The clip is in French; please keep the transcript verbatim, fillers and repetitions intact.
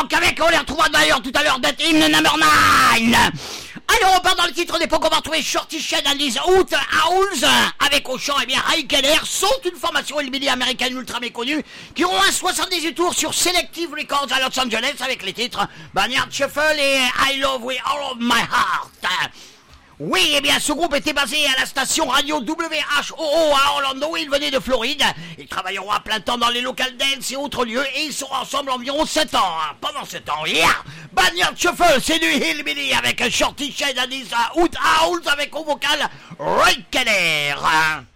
donc avec, on les retrouvera d'ailleurs tout à l'heure, That Hymn Number nine. Alors on part dans le titre d'époque, on va retrouver Shorty Shade and his Out Owls avec au chant, et bien High Keller sont une formation hillbilly américaine ultra méconnue qui auront un soixante-dix-huit tours sur Selective Records à Los Angeles avec les titres Barnyard Shuffle et I Love With All of My Heart. Oui, eh bien, ce groupe était basé à la station radio W H O O à Orlando. Ils venaient de Floride. Ils travailleront à plein temps dans les local dance et autres lieux. Et ils seront ensemble environ sept ans. Pendant sept ans, yeah! Barnyard Shuffle, c'est du hillbilly avec Shorty Shade and his Out Owls avec au vocal Ray Keller.